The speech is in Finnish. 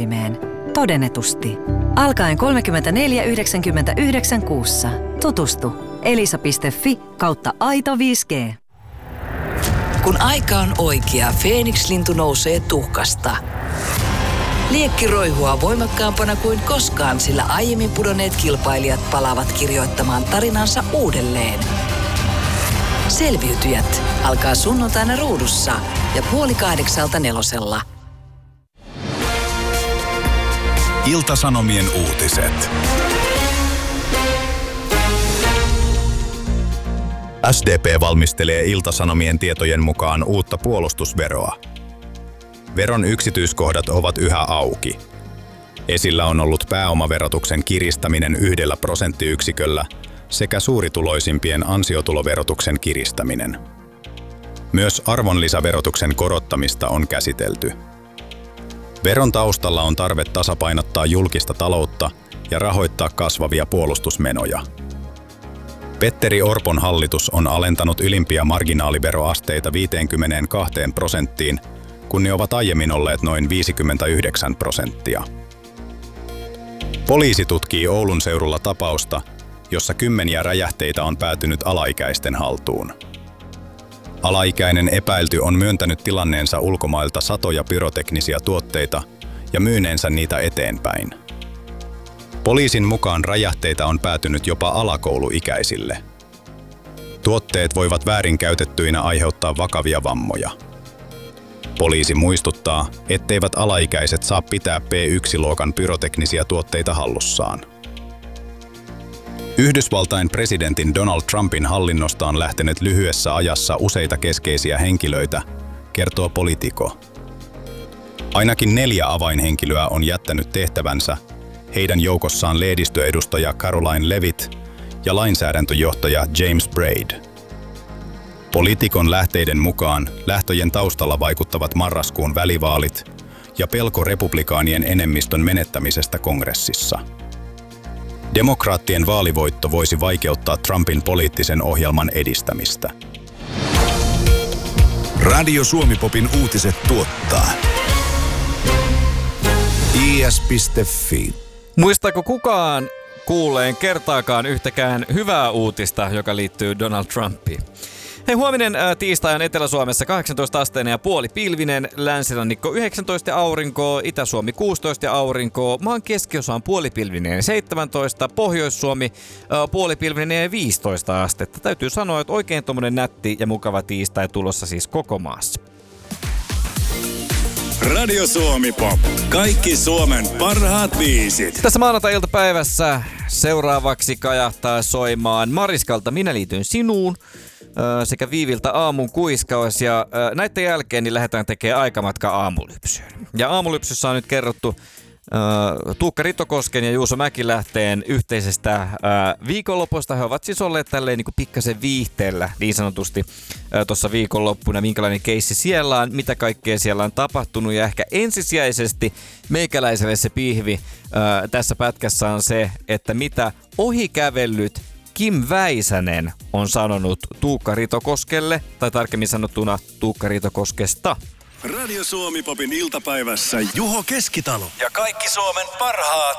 puhelimeen. Todennetusti. Alkaen 34,99 kuussa. Tutustu. elisa.fi/aito 5G. Kun aika on oikea, Feeniks-lintu nousee tuhkasta. Liekki roihua voimakkaampana kuin koskaan, sillä aiemmin pudonneet kilpailijat palaavat kirjoittamaan tarinansa uudelleen. Selviytyjät alkaa sunnuntaina Ruudussa ja 7:30 Nelosella. Ilta-Sanomien uutiset. SDP valmistelee Ilta-Sanomien tietojen mukaan uutta puolustusveroa. Veron yksityiskohdat ovat yhä auki. Esillä on ollut pääomaverotuksen kiristäminen 1 prosenttiyksiköllä sekä suurituloisimpien ansiotuloverotuksen kiristäminen. Myös arvonlisäverotuksen korottamista on käsitelty. Veron taustalla on tarve tasapainottaa julkista taloutta ja rahoittaa kasvavia puolustusmenoja. Petteri Orpon hallitus on alentanut ylimpiä marginaaliveroasteita 52%, kun ne ovat aiemmin olleet noin 59%. Poliisi tutkii Oulun seudulla tapausta, jossa kymmeniä räjähteitä on päätynyt alaikäisten haltuun. Alaikäinen epäilty on myöntänyt tilanneensa ulkomailta satoja pyroteknisiä tuotteita ja myyneensä niitä eteenpäin. Poliisin mukaan räjähteitä on päätynyt jopa alakouluikäisille. Tuotteet voivat väärinkäytettyinä aiheuttaa vakavia vammoja. Poliisi muistuttaa, etteivät alaikäiset saa pitää P1-luokan pyroteknisiä tuotteita hallussaan. Yhdysvaltain presidentin Donald Trumpin hallinnosta on lähtenyt lyhyessä ajassa useita keskeisiä henkilöitä, kertoo Politico. Ainakin 4 avainhenkilöä on jättänyt tehtävänsä, heidän joukossaan lehdistöedustaja Caroline Levitt ja lainsäädäntöjohtaja James Braid. Politicon lähteiden mukaan lähtöjen taustalla vaikuttavat marraskuun välivaalit ja pelko republikaanien enemmistön menettämisestä kongressissa. Demokraattien vaalivoitto voisi vaikeuttaa Trumpin poliittisen ohjelman edistämistä. Radio Suomi-popin uutiset tuottaa is.fi. Muistaako kukaan kuulleen kertaakaan yhtäkään hyvää uutista, joka liittyy Donald Trumpiin? Hei, huominen tiistai on Etelä-Suomessa 18 asteinen ja puolipilvinen, länsirannikko 19 aurinkoa, Itä-Suomi 16 ja aurinkoa, maan keskiosa on puolipilvinen ja 17, Pohjois-Suomi puolipilvinen ja 15 astetta. Täytyy sanoa, että oikein tommonen nätti ja mukava tiistai tulossa siis koko maassa. Radio Suomi Pop. Kaikki Suomen parhaat biisit. Tässä maanantai-iltapäivässä seuraavaksi kajahtaa soimaan Mariskalta Minä liityn sinuun sekä Viiviltä Aamun kuiskaus. Ja näiden jälkeen niin lähdetään tekemään aikamatka aamulypsyyn. Ja aamulypsyssä on nyt kerrottu Tuukka Ritokosken ja Juuso Mäkilähteen yhteisestä viikonlopusta. He ovat siis olleet tälleen niin kuin pikkasen viihteellä niin sanotusti tuossa viikonloppuna. Minkälainen keissi siellä on, mitä kaikkea siellä on tapahtunut. Ja ehkä ensisijaisesti meikäläiselle se pihvi tässä pätkässä on se, että mitä ohikävellyt Kim Väisänen on sanonut Tuukka Ritokoskelle, tai tarkemmin sanottuna Tuukka Ritokoskesta. Radio Suomi Popin iltapäivässä Juho Keskitalo ja kaikki Suomen parhaat